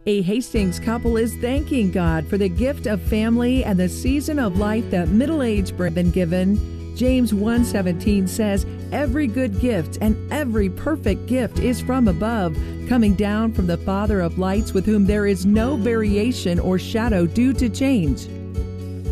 A Hastings couple is thanking God for the gift of family and the season of life that middle-age have been given. James 1:17 says, "Every good gift and every perfect gift is from above, coming down from the Father of lights, with whom there is no variation or shadow due to change."